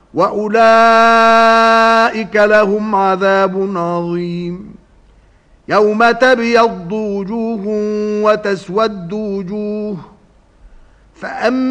وأولئك لهم عذاب عظيم يوم تبيض وجوه وتسود وجوه فأما